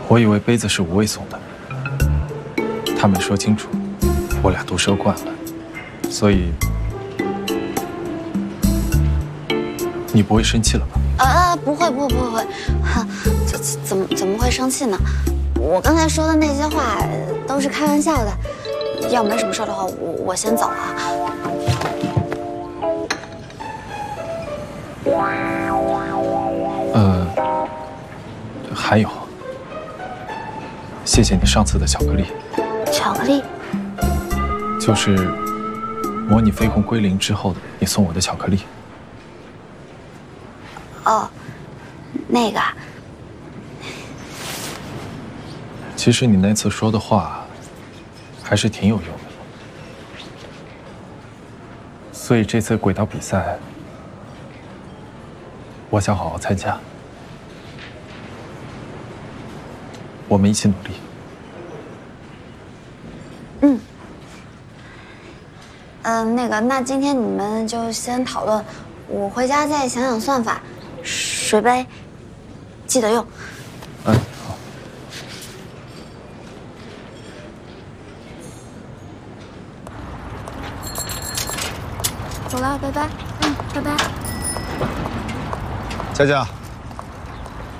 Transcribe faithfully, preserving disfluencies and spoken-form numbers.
我以为杯子是无畏送的，他没说清楚，我俩都收惯了，所以你不会生气了吧？ 啊，不会，不会，不会，哈，怎怎么怎么会生气呢？我刚才说的那些话都是开玩笑的，要没什么事的话，我我先走啊。 呃，还有，谢谢你上次的巧克力。 巧克力？ 就是模拟绯红归零之后的你送我的巧克力。 哦，那个。 其实你那次说的话，还是挺有用的。所以这次轨道比赛，我想好好参加。我们一起努力。 嗯。嗯、呃，那个，那今天你们就先讨论，我回家再想想算法。水杯，记得用。 嗯，好。 走了，拜拜。嗯，拜拜。 佳佳。